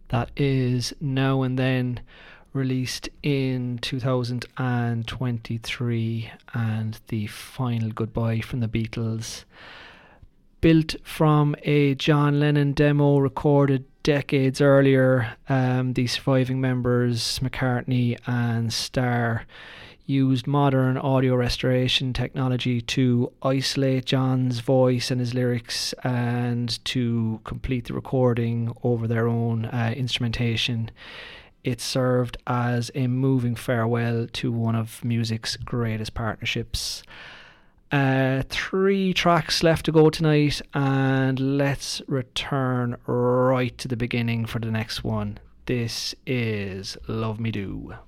that is Now and Then, released in 2023, and the final goodbye from the Beatles. Built from a John Lennon demo recorded decades earlier, the surviving members, McCartney and Starr, used modern audio restoration technology to isolate John's voice and his lyrics and to complete the recording over their own instrumentation. It served as a moving farewell to one of music's greatest partnerships. 3 tracks left to go tonight, and let's return right to the beginning for the next one. This is Love Me Do.